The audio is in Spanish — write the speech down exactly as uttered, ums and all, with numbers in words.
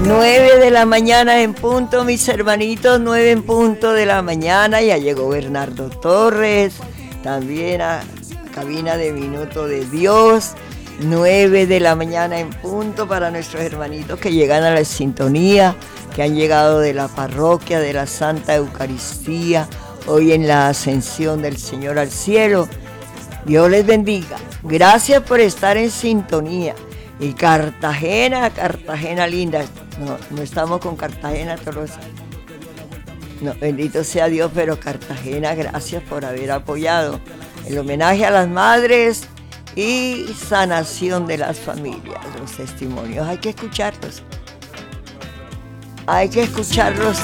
Nueve de la mañana en punto, mis hermanitos, nueve en punto de la mañana. Ya llegó Bernardo Torres, también a cabina de Minuto de Dios. Nueve de la mañana en punto para nuestros hermanitos que llegan a la sintonía, que han llegado de la parroquia de la Santa Eucaristía, hoy en la ascensión del Señor al cielo. Dios les bendiga. Gracias por estar en sintonía. Y Cartagena, Cartagena linda. No, no estamos con Cartagena, Tolosa. No, bendito sea Dios, pero Cartagena, gracias por haber apoyado el homenaje a las madres y sanación de las familias. Los testimonios hay que escucharlos. Hay que escucharlos